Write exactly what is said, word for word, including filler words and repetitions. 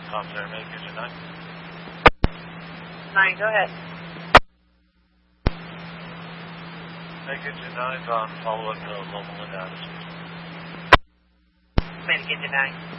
Tom Sarah, make Kitchen nine. nine, go ahead. Make Kitchen nine on follow up to local analysis. Make Kitchen nine.